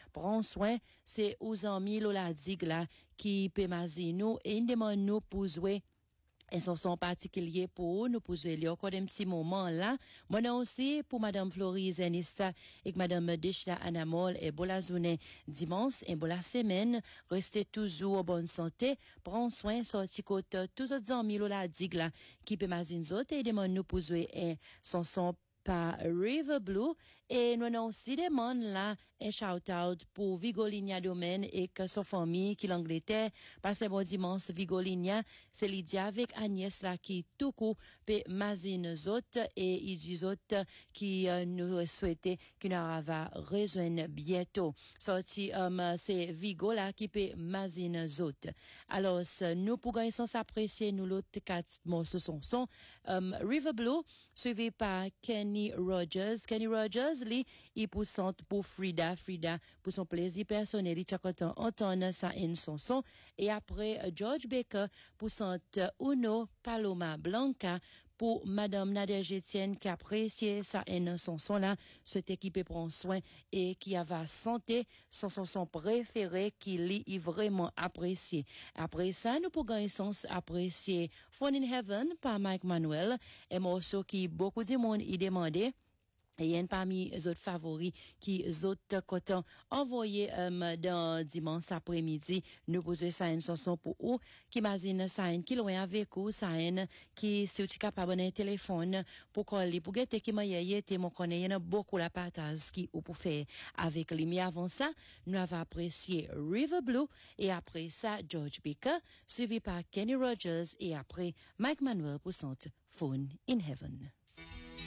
prends soin, c'est aux amis la digue là qui peut mazi nous et il demande nous pour jouer et sont particuliers pour nous jouer les encore un petit moment là. Moi aussi pour madame Florise Anissa et madame Dishla Anamol et Bolazune dimanche et la semaine, restez toujours en bonne santé, prends soin sorti côté tous autres amis la digue là qui peut mazi nous et demande nous pour jouer et sont par River Blue et nous avons aussi demandé là un shout out pour Vigolinia Domaine et que sa famille qui l'Angleterre passe bon dimanche Vigolinia c'est Lydia avec Agnès là qui tout coup pe mazine autres et ils autres qui nous souhaitaient que nous va rejoindre bientôt sorti c'est Vigo là qui pe mazine autres alors nous pour gagner sans apprécier nous l'autre quatre morceaux sont River Blue suivi par Kenny Rogers, lui, il poussante pour Frida, pour son plaisir personnel, il t'a content entendre ça une chanson. Et après, George Baker, poussante Uno Paloma Blanca, pour Madame Nadège Etienne, qui appréciait ça une chanson là, cette équipe prend soin et qui avait santé, son chanson préférée, qu'il est vraiment apprécié. Après ça, nous pouvons sens apprécier Fun in Heaven par Mike Manuel, un morceau qui beaucoup de monde y demandait. Et il y a parmi les autres favoris qui autres coton envoyé dans dimanche après-midi nous poser ça une chanson pour eux qui imagine ça une qui loin avec eux ça une qui si tu capable un téléphone pour coller pour guetter qui m'a été mon connaît il y en a beaucoup la partage qui ou pour faire avec lui mais avant ça nous avons apprécié River Blue et après ça George Baker suivi par Kenny Rogers et après Mike Manuel pour son Fun in Heaven.